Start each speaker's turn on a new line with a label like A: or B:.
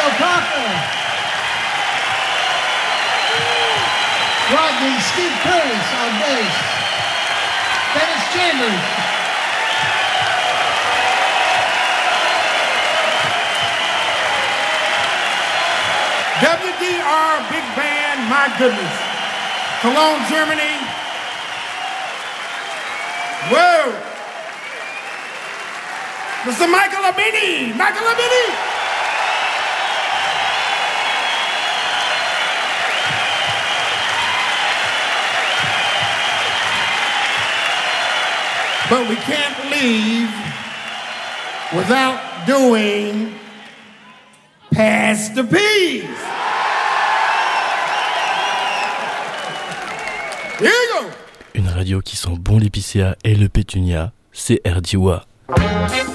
A: Joe Cocker. Rodney Steve Curtis on bass. Dennis Chambers.
B: WDR Big Band, my goodness. Cologne, Germany. Whoa. Mr. Michael Abini. Michael Abini. But we can't leave without doing Pass the Peas. Here you go.
C: Une radio qui sent bon l'épicéa et le pétunia, c'est RDWA.